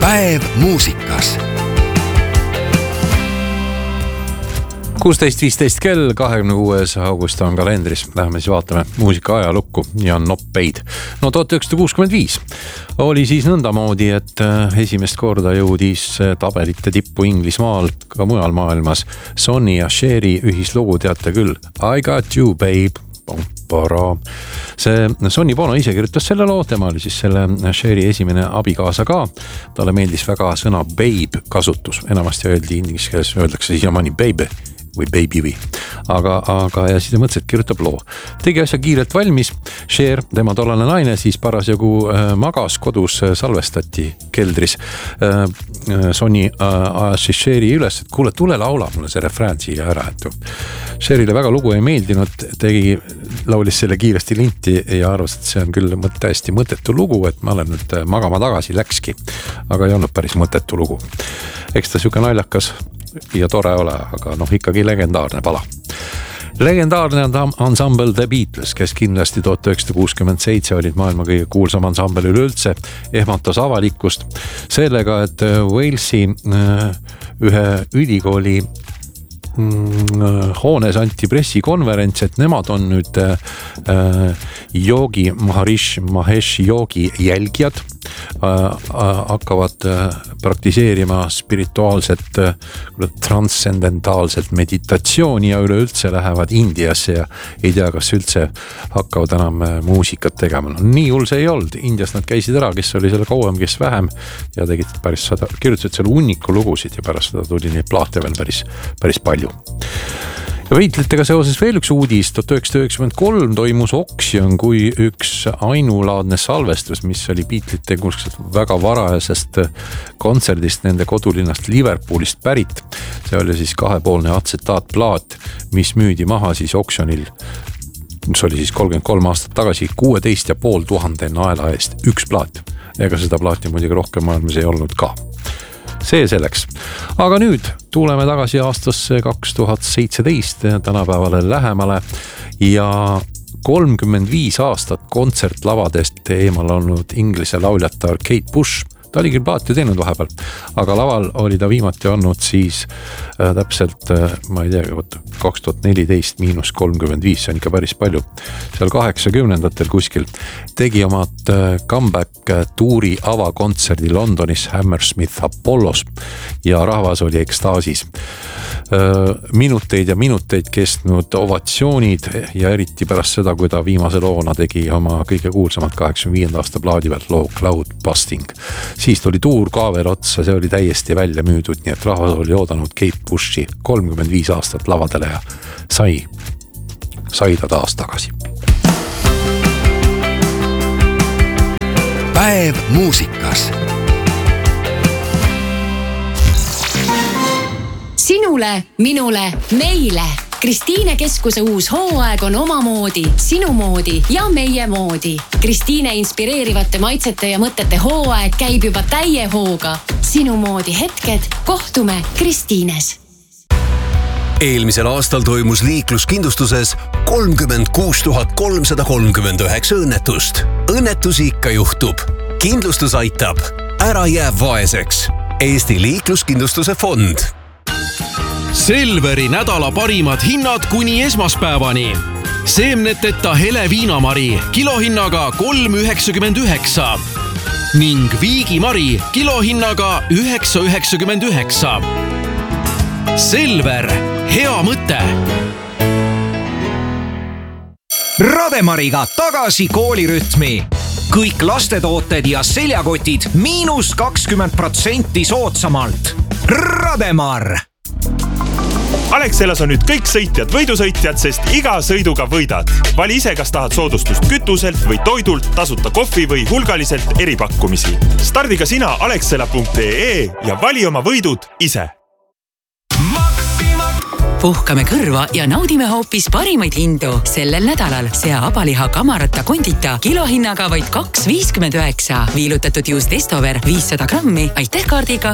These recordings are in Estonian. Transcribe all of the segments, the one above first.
Päev muusikas. 16.15 kell, 26. august on kalendris. Läheme siis vaatame muusika ajalukku ja noppeid. No 1965 oli siis nõndamoodi, et esimest korda jõudis tabelite tippu Inglismaal, ka mujal maailmas. Sonny ja Cheri ühislugu, teate küll. I got you, babe. See Sonny Bono ise kirjutas selle loo, tema oli siis selle Cheri esimene abikaasa ka. Talle meeldis väga sõna babe kasutus. Enamasti öeldi inglise keeles, öeldakse siiamaani baby või baby või. Aga ja siis ta mõtles, et kirjutab loo. Tegi asja kiirelt valmis. Cher, tema tollane naine, siis parasjagu magas kodus, salvestati keldris. Sonny ajas siis Cheri üles, et kuule, tule laula mulle see refrään siia ära. Cherile väga lugu ei meeldinud, laulis selle kiiresti linti ja arvas, et see on küll täiesti mõttetu lugu, et ma olen nüüd magama tagasi, läkski. Aga ei olnud päris mõttetu lugu. Eks ta siuke naljakas ja tore ole, aga ikkagi legendaarne pala. Legendaarne on ansambel The Beatles, kes kindlasti 1967 olid maailma kõige kuulsam ansambel üleüldse, ehmatas avalikkust sellega, et Walesi ühe ülikooli hoones anti pressikonverents, et nemad on nüüd Yogi Mahesh Yogi jälgijad, hakkavad praktiseerima spirituaalset, transcendentaalset meditatsiooni ja üleüldse lähevad Indiasse ja ei tea, kas üldse hakkavad enam muusikat tegema. Nii hull see ei olnud. Indias nad käisid ära, kes oli selle kauem, kes vähem ja tegid kirjutasid selle hunniku lugusid ja pärast seda tuli neid plaate veel päris palju. Ja Beatlesitega seoses veel üks uudis. 1993 toimus oksjon, kui üks ainulaadne salvestus, mis oli Beatlesite väga varajasest kontserdist nende kodulinnast Liverpoolist pärit. See oli siis 2-poolne atsetaatplaat, mis müüdi maha siis oksjonil. See oli siis 33 aastat tagasi 16,500 naela eest. Üks plaat. Ega seda plaati muidugi rohkem maailmas ei olnud ka. See selleks. Aga nüüd tuleme tagasi aastasse 2017 tänapäevale lähemale ja 35 aastat kontsertlavadest eemal olnud Inglise lauljatar Kate Bush. Ta oli küll plaati teinud vahepeal, aga laval oli ta viimati olnud siis täpselt, ma ei tea, 2014 -35, see on ikka päris palju. Seal 80-ndatel kuskil tegi omad comeback tuuri avakontserdi Londonis Hammersmith Apollos ja rahvas oli ekstaasis. Minuteid ja minuteid kestnud ovatsioonid ja eriti pärast seda, kui ta viimase loona tegi oma kõige kuulsamad 85. aasta plaadi pealt loo Cloud Busting. Siis tuli tuur ka veel otsa, see oli täiesti välja müüdud, nii et rahvas oli oodanud Kate Bushi 35 aastat lavadele ja sai ta taas tagasi. Päev muusikas. Sinule, minule, meile. Kristiine Keskuse uus hooaeg on omamoodi, sinu moodi ja meie moodi. Kristiine inspireerivate maitsete ja mõtete hooaeg käib juba täie hooga. Sinu moodi hetked, kohtume Kristiines. Eelmisel aastal toimus liikluskindlustuses 36 339 õnnetust. Õnnetusi ikka juhtub. Kindlustus aitab. Ära jää vaeseks. Eesti liikluskindlustuse fond. Selveri nädala parimad hinnad kuni esmaspäevani. Seemneteta hele viinamari kilohinnaga 3,99 ning viigimari kilohinnaga 9,99. Selver, hea mõte! Rademariga tagasi koolirütmi. Kõik lastetooted ja seljakotid -20% soodsamalt. Rademar! Alexelas on nüüd kõik sõitjad võidusõitjad, sest iga sõiduga võidad. Vali ise, kas tahad soodustust kütuselt või toidult, tasuta kohvi või hulgaliselt eripakkumisi. Stardiga sina alexela.ee ja vali oma võidud ise. Puhkame kõrva ja naudime hoopis parimaid hindu. Sellel nädalal sea abaliha kamarata kondita kilohinnaga vaid 2,59. Viilutatud juust Estover 500 grammi Aitähkaardiga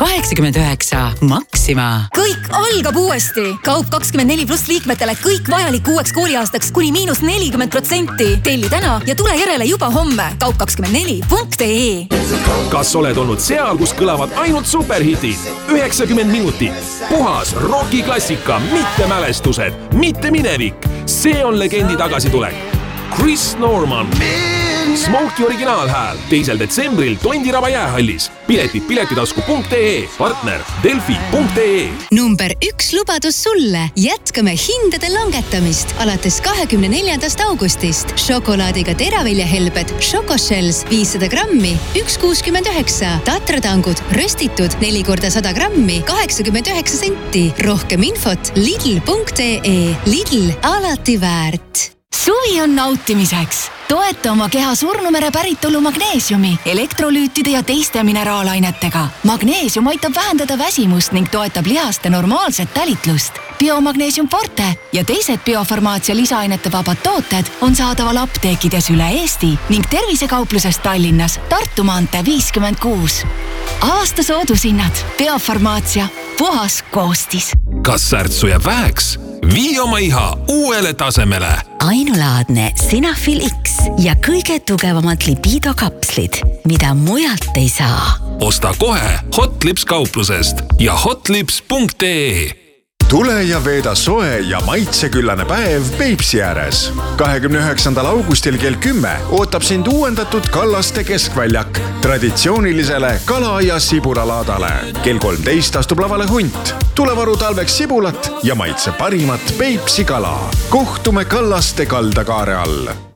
2,89. Maxima. Kõik algab uuesti. Kaup 24+ liikmetele kõik vajalik uueks kooliaastaks kuni -40%. Telli täna ja tule järele juba homme. Kaup24.ee. Kas oled olnud seal, kus kõlavad ainult superhitid? 90 minutit. Puhas rokiklassika, mitte mälestused, mitte minevik. See on legendi tagasitulek. Chris Norman. Smoked originaalhääl 2. detsembril Tondiraba jäähallis. Piletid piletitasku.ee, partner delfi.ee. Number 1 lubadus sulle. Jätkame hindade langetamist alates 24. augustist. Šokolaadiga teraviljahelbed Šokoshells 500 grammi 1,69. Tatratangud röstitud 4x100 grammi 89 senti. Rohkem infot lidl.ee. Lidl, alati väärt. Suvi on nautimiseks. Toeta oma keha Surnumere päritolu magneesiumi, elektrolüütide ja teiste mineraalainetega. Magneesium aitab vähendada väsimust ning toetab lihaste normaalset tälitlust. Biomagneesium Forte ja teised biofarmaatsia lisaainete vabad tooted on saadaval apteekides üle Eesti ning tervisekaupluses Tallinnas Tartu maantee 56. Aasta soodushinnad. Biofarmaatsia. Puhas koostis. Kas särtsu jääb väheks? Vii oma iha uuele tasemele. Ainulaadne Sinafil X ja kõige tugevamad libiidokapslid, mida mujalt ei saa. Osta kohe Hotlips kauplusest ja hotlips.ee. Tule ja veeda soe ja maitseküllane päev Peipsi ääres. 29. augustil kell 10 ootab sind uuendatud Kallaste keskväljak traditsioonilisele kala- ja sibulalaadale. Kell 13 astub lavale hunt. Tule varu talveks sibulat ja maitse parimat Peipsi kala. Kohtume Kallaste kaldakaare all.